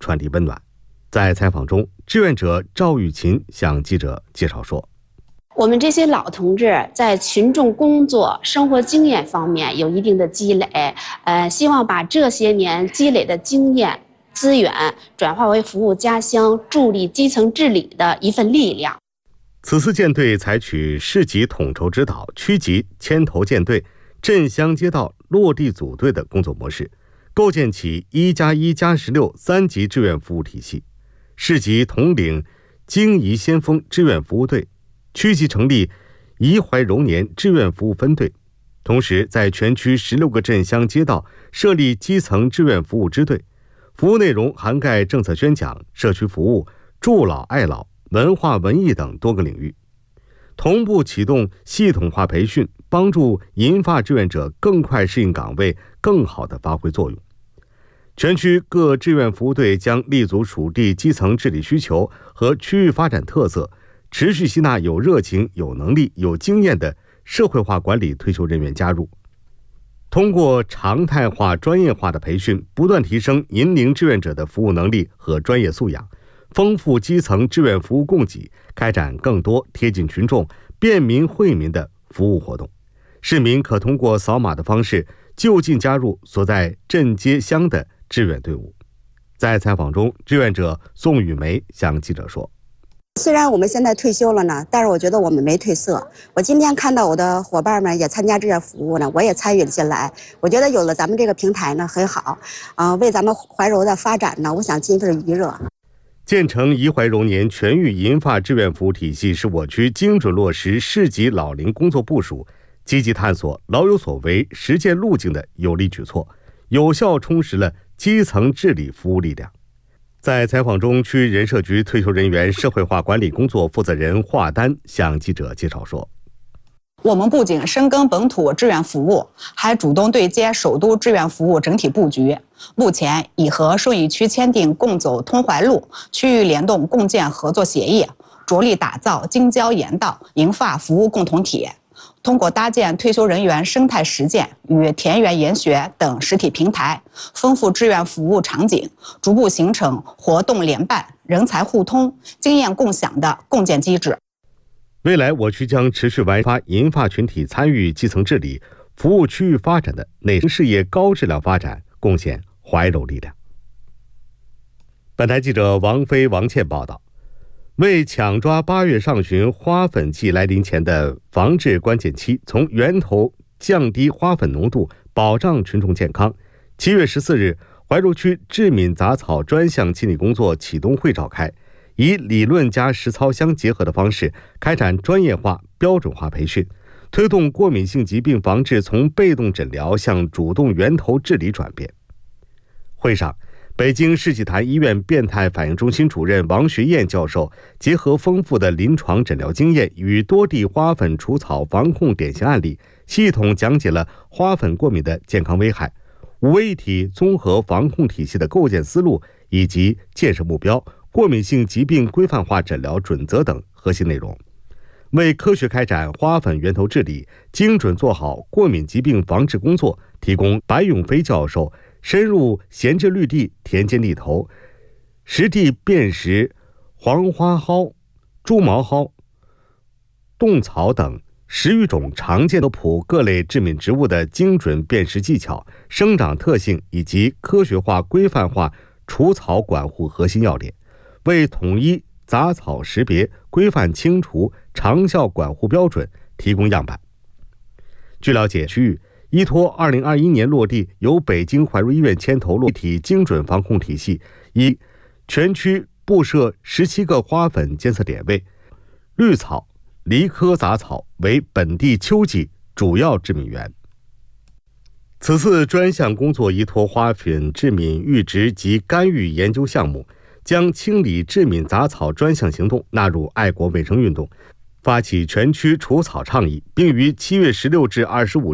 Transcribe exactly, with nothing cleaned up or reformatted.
传递温暖。在采访中，志愿者赵玉琴向记者介绍说， 我们这些老同志在群众工作、生活经验方面有一定的积累，呃，希望把这些年积累的经验、资源转化为服务家乡、助力基层治理的一份力量。 此次舰队采取市级统筹指导、区级牵头舰队、镇乡街道落地组队的工作模式，构建起一加一加十六三级志愿服务体系。市级统领京宜先锋志愿服务队，区级成立宜怀柔年志愿服务分队，同时在全区十六个镇乡街道设立基层志愿服务支队，服务内容涵盖政策宣讲、社区服务、助老爱老、文化文艺等多个领域，同步启动系统化培训，帮助银发志愿者更快适应岗位，更好地发挥作用。全区各志愿服务队将立足属地基层治理需求和区域发展特色，持续吸纳有热情、有能力、有经验的社会化管理退休人员加入。通过常态化、专业化的培训，不断提升银龄志愿者的服务能力和专业素养，丰富基层志愿服务供给，开展更多贴近群众、便民惠民的服务活动。市民可通过扫码的方式就近加入所在镇街乡的志愿队伍。在采访中，志愿者宋雨梅向记者说， 虽然我们现在退休了呢，但是我觉得我们没褪色。我今天看到我的伙伴们也参加志愿服务呢，我也参与了进来。我觉得有了咱们这个平台呢很好，啊、呃，为咱们怀柔的发展呢，我想尽一份余热。 建成宜怀柔年全域银发志愿服务体系是我区精准落实市级老龄工作部署、积极探索老有所为实践路径的有力举措，有效充实了基层治理服务力量。在采访中，区人社局退休人员社会化管理工作负责人华丹向记者介绍说， 我们不仅深耕本土志愿服务，还主动对接首都志愿服务整体布局。目前已和顺义区签订共走通淮路、区域联动共建合作协议，着力打造京郊沿道银发服务共同体。通过搭建退休人员生态实践与田园研学等实体平台，丰富志愿服务场景，逐步形成活动联办、人才互通、经验共享的共建机制。 未来我区将持续完发银发群体参与基层治理、服务区域发展的内事业高质量发展，贡献怀柔力量。本台记者王飞、王倩报道。为抢抓八月上旬花粉季来临前的防治关键期，从源头降低花粉浓度，保障群众健康，七月十四日，怀柔区致敏杂草专项清理工作启动会召开，以理论加实操相结合的方式，开展专业化、标准化培训，推动过敏性疾病防治从被动诊疗向主动源头治理转变。会上，北京世纪坛医院变态反应中心主任王学燕教授结合丰富的临床诊疗经验与多地花粉除草防控典型案例，系统讲解了花粉过敏的健康危害、五位一体综合防控体系的构建思路以及建设目标、过敏性疾病规范化诊疗准则等核心内容，为科学开展花粉源头治理、精准做好过敏疾病防治工作提供白永飞教授深入闲置绿地、田间地头，实地辨识黄花蒿、猪毛蒿、冻草等十余种常见的普各类致敏植物的精准辨识技巧、生长特性以及科学化、规范化除草管护核心要点，为统一杂草识别、规范清除、长效管护标准提供样板。据了解，区域依托二零二一年落地由北京怀柔医院牵头落体精准防控体系，以全区布设十七个花粉监测点位，绿草、梨科杂草为本地秋季主要致敏源。此次专项工作依托花粉致敏预植及干预研究项目，将清理致敏杂草专项行动纳入爱国卫生运动，发起全区除草倡议，并于七月十六至二十五日